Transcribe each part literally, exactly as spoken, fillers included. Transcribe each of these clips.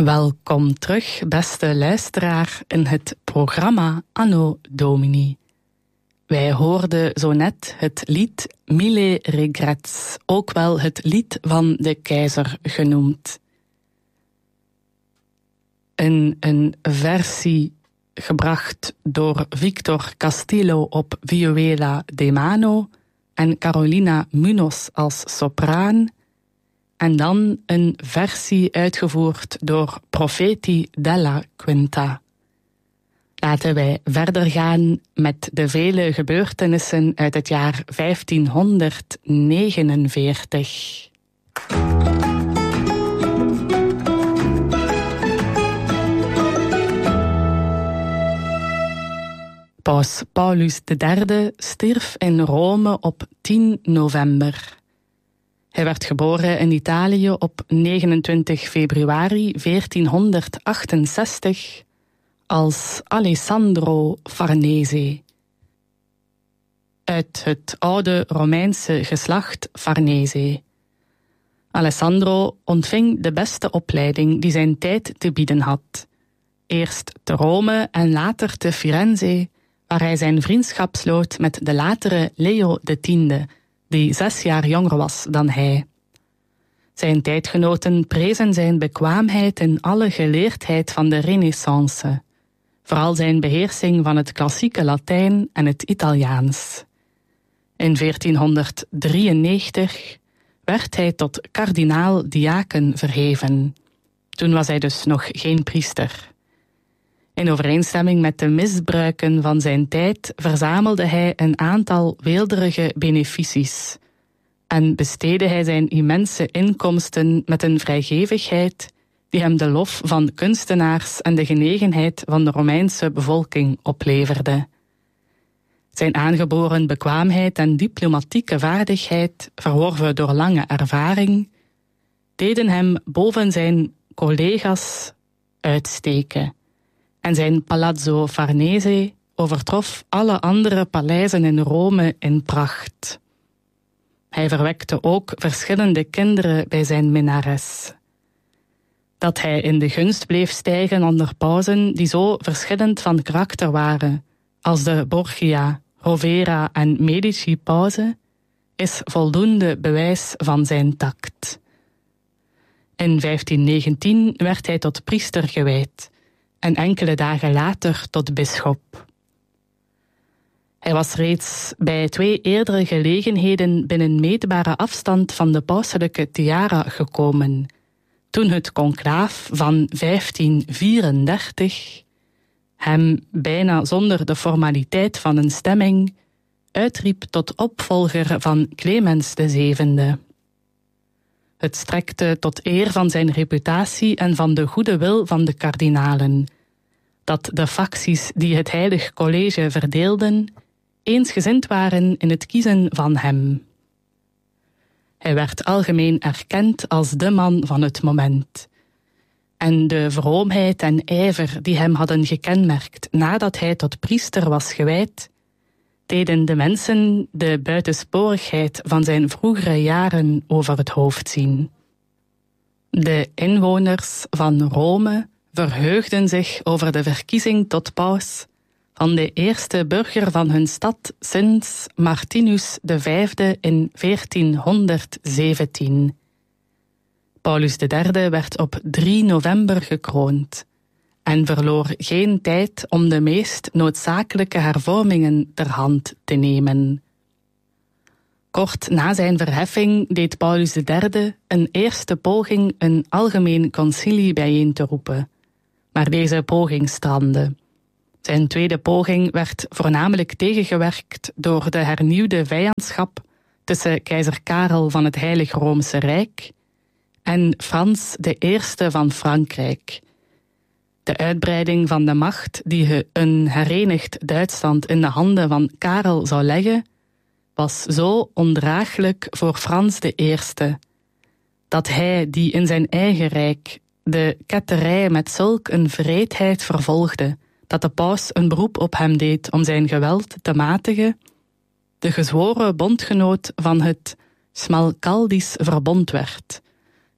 Welkom terug, beste luisteraar, in het programma Anno Domini. Wij hoorden zo net het lied Mille Regrets, ook wel het lied van de keizer genoemd. In een versie gebracht door Victor Castillo op vihuela de mano en Carolina Munoz als sopraan. En dan een versie uitgevoerd door Profeti della Quinta. Laten wij verder gaan met de vele gebeurtenissen uit het jaar vijftienhonderdnegenenveertig. Paus Paulus de derde stierf in Rome op tien november. Hij werd geboren in Italië op negenentwintig februari veertienhonderdachtenzestig als Alessandro Farnese. Uit het oude Romeinse geslacht Farnese. Alessandro ontving de beste opleiding die zijn tijd te bieden had. Eerst te Rome en later te Firenze, waar hij zijn vriendschap sloot met de latere Leo de Tiende, die zes jaar jonger was dan hij. Zijn tijdgenoten prezen zijn bekwaamheid in alle geleerdheid van de Renaissance, vooral zijn beheersing van het klassieke Latijn en het Italiaans. In veertienhonderddrieënnegentig werd hij tot kardinaal-diaken verheven. Toen was hij dus nog geen priester. In overeenstemming met de misbruiken van zijn tijd verzamelde hij een aantal weelderige beneficies en besteedde hij zijn immense inkomsten met een vrijgevigheid die hem de lof van kunstenaars en de genegenheid van de Romeinse bevolking opleverde. Zijn aangeboren bekwaamheid en diplomatieke vaardigheid, verworven door lange ervaring, deden hem boven zijn collega's uitsteken. En zijn Palazzo Farnese overtrof alle andere paleizen in Rome in pracht. Hij verwekte ook verschillende kinderen bij zijn minnares. Dat hij in de gunst bleef stijgen onder pausen die zo verschillend van karakter waren, als de Borgia, Rovera en Medici-pauze, is voldoende bewijs van zijn tact. In vijftien negentien werd hij tot priester gewijd en enkele dagen later tot bisschop. Hij was reeds bij twee eerdere gelegenheden binnen meetbare afstand van de pauselijke tiara gekomen, toen het conclaaf van vijftien vierendertig hem bijna zonder de formaliteit van een stemming uitriep tot opvolger van Clemens de zevende. Het strekte tot eer van zijn reputatie en van de goede wil van de kardinalen, dat de facties die het Heilig College verdeelden, eensgezind waren in het kiezen van hem. Hij werd algemeen erkend als de man van het moment. En de vroomheid en ijver die hem hadden gekenmerkt nadat hij tot priester was gewijd, deden de mensen de buitensporigheid van zijn vroegere jaren over het hoofd zien. De inwoners van Rome verheugden zich over de verkiezing tot paus van de eerste burger van hun stad sinds Martinus de vijfde in veertienhonderdzeventien. Paulus de derde werd op drie november gekroond en verloor geen tijd om de meest noodzakelijke hervormingen ter hand te nemen. Kort na zijn verheffing deed Paulus de derde een eerste poging een algemeen concilie bijeen te roepen, maar deze poging strandde. Zijn tweede poging werd voornamelijk tegengewerkt door de hernieuwde vijandschap tussen keizer Karel van het Heilig Roomse Rijk en Frans de Eerste van Frankrijk. De uitbreiding van de macht die een herenigd Duitsland in de handen van Karel zou leggen, was zo ondraaglijk voor Frans de Eerste, dat hij, die in zijn eigen rijk de ketterij met zulk een wreedheid vervolgde, dat de paus een beroep op hem deed om zijn geweld te matigen, de gezworen bondgenoot van het Smalcaldisch verbond werd,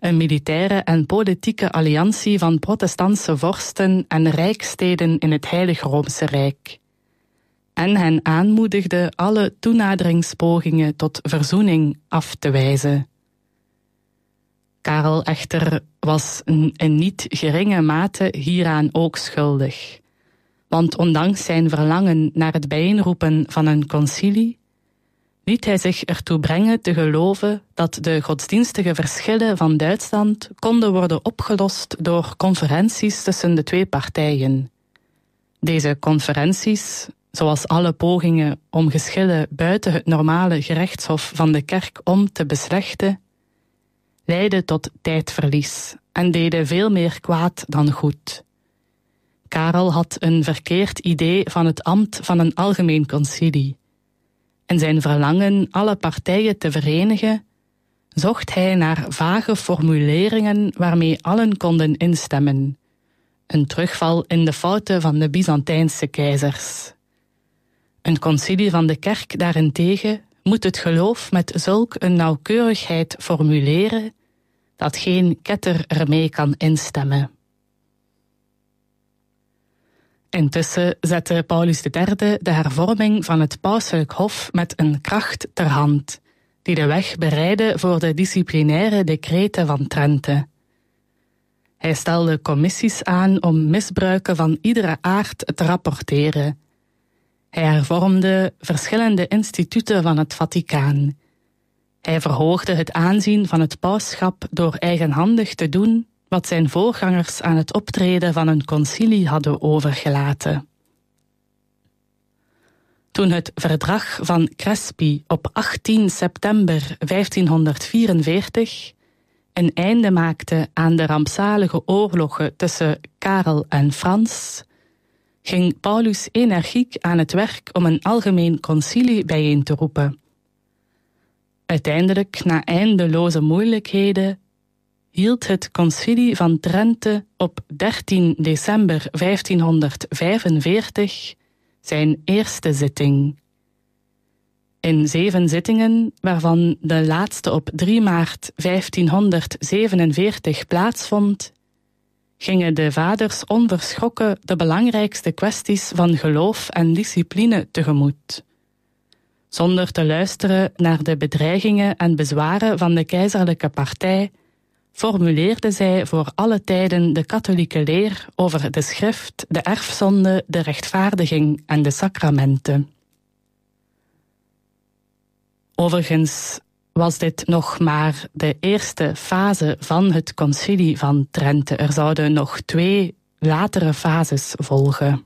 een militaire en politieke alliantie van protestantse vorsten en rijkssteden in het Heilig Roomse Rijk. En hen aanmoedigde alle toenaderingspogingen tot verzoening af te wijzen. Karel echter was in niet geringe mate hieraan ook schuldig. Want ondanks zijn verlangen naar het bijeenroepen van een concilie, liet hij zich ertoe brengen te geloven dat de godsdienstige verschillen van Duitsland konden worden opgelost door conferenties tussen de twee partijen. Deze conferenties, zoals alle pogingen om geschillen buiten het normale gerechtshof van de kerk om te beslechten, leidden tot tijdverlies en deden veel meer kwaad dan goed. Karel had een verkeerd idee van het ambt van een algemeen concilie. In zijn verlangen alle partijen te verenigen, zocht hij naar vage formuleringen waarmee allen konden instemmen. Een terugval in de fouten van de Byzantijnse keizers. Een concilie van de kerk daarentegen moet het geloof met zulk een nauwkeurigheid formuleren dat geen ketter ermee kan instemmen. Intussen zette Paulus de derde de hervorming van het pauselijk hof met een kracht ter hand, die de weg bereidde voor de disciplinaire decreten van Trente. Hij stelde commissies aan om misbruiken van iedere aard te rapporteren. Hij hervormde verschillende instituten van het Vaticaan. Hij verhoogde het aanzien van het pausschap door eigenhandig te doen wat zijn voorgangers aan het optreden van een concilie hadden overgelaten. Toen het verdrag van Crespi op achttien september vijftienhonderdvierenveertig een einde maakte aan de rampzalige oorlogen tussen Karel en Frans, ging Paulus energiek aan het werk om een algemeen concilie bijeen te roepen. Uiteindelijk, na eindeloze moeilijkheden, hield het concilie van Trente op dertien december vijftienhonderdvijfenveertig zijn eerste zitting. In zeven zittingen, waarvan de laatste op drie maart vijftienhonderdzevenenveertig plaatsvond, gingen de vaders onverschrokken de belangrijkste kwesties van geloof en discipline tegemoet. Zonder te luisteren naar de bedreigingen en bezwaren van de keizerlijke partij, formuleerde zij voor alle tijden de katholieke leer over de schrift, de erfzonde, de rechtvaardiging en de sacramenten. Overigens was dit nog maar de eerste fase van het concilie van Trente. Er zouden nog twee latere fases volgen.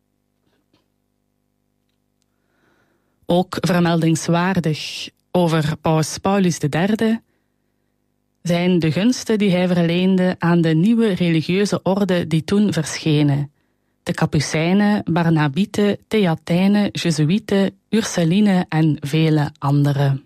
Ook vermeldingswaardig over paus Paulus de derde zijn de gunsten die hij verleende aan de nieuwe religieuze orde die toen verschenen. De Kapucijnen, Barnabieten, Theatijnen, Jezuïeten, Ursuline en vele anderen.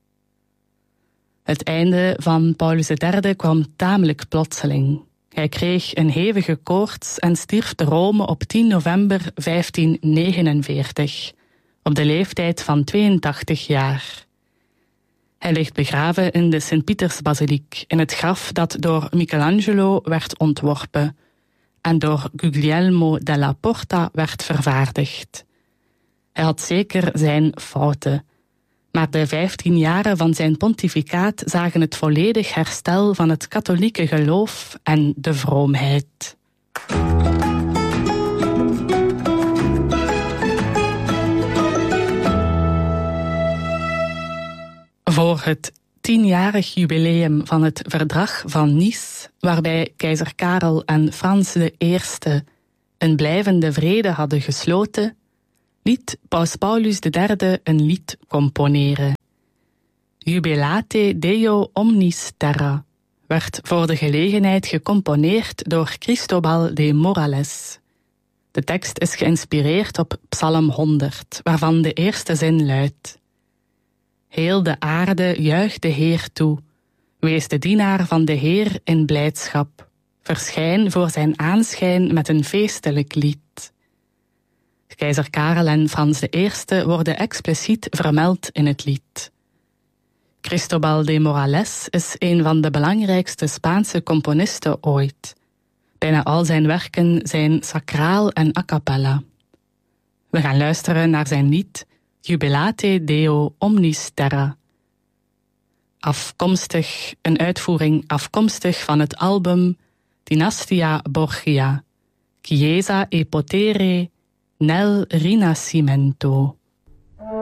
Het einde van Paulus de derde kwam tamelijk plotseling. Hij kreeg een hevige koorts en stierf te Rome op tien november vijftiennegenenveertig, op de leeftijd van tweeëntachtig jaar. Hij ligt begraven in de Sint-Pietersbasiliek, in het graf dat door Michelangelo werd ontworpen en door Guglielmo della Porta werd vervaardigd. Hij had zeker zijn fouten, maar de vijftien jaren van zijn pontificaat zagen het volledig herstel van het katholieke geloof en de vroomheid. Voor het tienjarig jubileum van het Verdrag van Nice, waarbij keizer Karel en Frans de Eerste een blijvende vrede hadden gesloten, liet paus Paulus de derde een lied componeren. Jubilate Deo omnis terra werd voor de gelegenheid gecomponeerd door Cristobal de Morales. De tekst is geïnspireerd op Psalm honderd, waarvan de eerste zin luidt: Heel de aarde juicht de Heer toe. Wees de dienaar van de Heer in blijdschap. Verschijn voor zijn aanschijn met een feestelijk lied. Keizer Karel en Frans de Eerste worden expliciet vermeld in het lied. Cristobal de Morales is een van de belangrijkste Spaanse componisten ooit. Bijna al zijn werken zijn sacraal en a cappella. We gaan luisteren naar zijn lied Jubilate Deo Omnis Terra. Afkomstig, een uitvoering afkomstig van het album Dynastia Borgia, Chiesa e Potere nel Rinascimento.